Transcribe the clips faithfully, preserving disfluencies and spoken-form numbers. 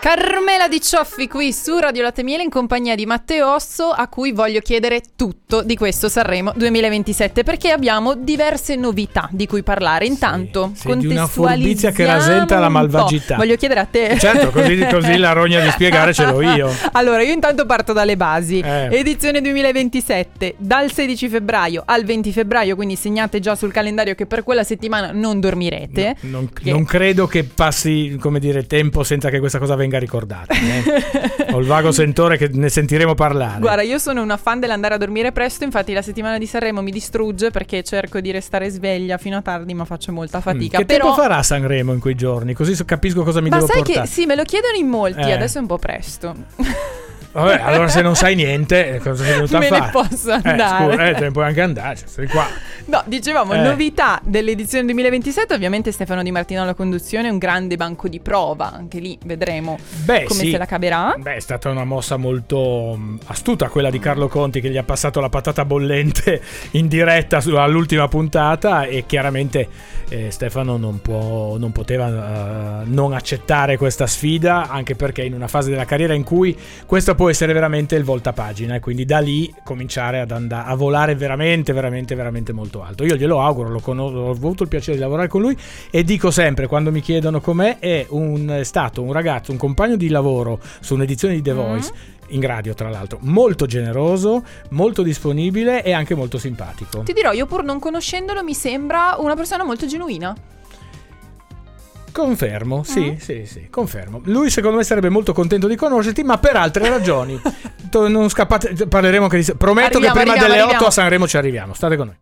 Carmela Di Cioffi qui su Radio Latte Miele in compagnia di Matteo Osso, a cui voglio chiedere tutto di questo Sanremo duemilaventisette, perché abbiamo diverse novità di cui parlare. Intanto sì, sì, di una furbizia che rasenta la malvagità. Voglio chiedere a te. Certo, così, così la rogna di spiegare ce l'ho io. Allora, io intanto parto dalle basi. Eh. Edizione duemilaventisette, dal sedici febbraio al venti febbraio, quindi segnate già sul calendario che per quella settimana non dormirete. No, non, che... non credo che passi, come dire, tempo senza che questa cosa venga ricordata. Eh? Ho il vago sentore che ne sentiremo parlare. Guarda, io sono una fan dell'andare a dormire presto, infatti la settimana di Sanremo mi distrugge perché cerco di restare sveglia fino a tardi, ma faccio molta fatica. Mm, che Però... tempo farà Sanremo in quei giorni? Così capisco cosa mi ma devo portare. Ma sai che sì, me lo chiedono in molti, eh. adesso è un po' presto. Vabbè, allora se non sai niente, cosa sei venuta a me fare? ne posso andare. Eh, scusa, eh, te ne puoi anche andare, cioè, sei qua. No, dicevamo, eh. novità dell'edizione duemilaventisette, ovviamente Stefano Di Martino alla conduzione, un grande banco di prova, anche lì vedremo Beh, come sì. se la caverà. Beh, è stata una mossa molto mh, astuta quella di Carlo Conti, che gli ha passato la patata bollente in diretta su, all'ultima puntata, e chiaramente eh, Stefano non può, non poteva uh, non accettare questa sfida, anche perché in una fase della carriera in cui questa può essere veramente il voltapagina, e quindi da lì cominciare ad andare a volare veramente veramente veramente molto alto. Io glielo auguro, lo conosco, ho avuto il piacere di lavorare con lui, e dico sempre, quando mi chiedono com'è, è, un, è stato un ragazzo, un compagno di lavoro su un'edizione di The Voice, mm. in radio tra l'altro, molto generoso, molto disponibile e anche molto simpatico. Ti dirò, io pur non conoscendolo mi sembra una persona molto genuina. Confermo, sì, mm. sì, sì, confermo. Lui secondo me sarebbe molto contento di conoscerti, ma per altre ragioni. Non scappate, parleremo che di... Prometto arriviamo, che prima arriviamo, delle arriviamo. otto a Sanremo ci arriviamo. State con noi.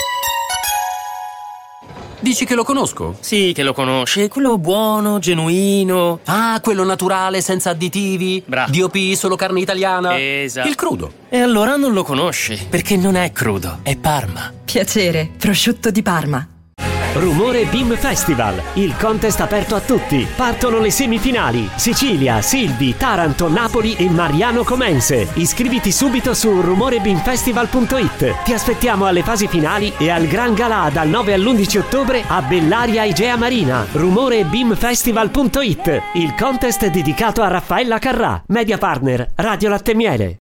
Dici che lo conosco? Sì, che lo conosci, quello buono, genuino. Ah, quello naturale, senza additivi. Bravo. D O P, solo carne italiana. Esatto. Il crudo. E allora non lo conosci, perché non è crudo, è Parma. Piacere, prosciutto di Parma. Rumore Beam Festival, il contest aperto a tutti. Partono le semifinali: Sicilia, Silvi, Taranto, Napoli e Mariano Comense. Iscriviti subito su rumore beam festival punto it. Ti aspettiamo alle fasi finali e al Gran Galà dal nove all'undici ottobre a Bellaria Igea Marina. rumore beam festival punto it, il contest dedicato a Raffaella Carrà. Media partner Radio Latte Miele.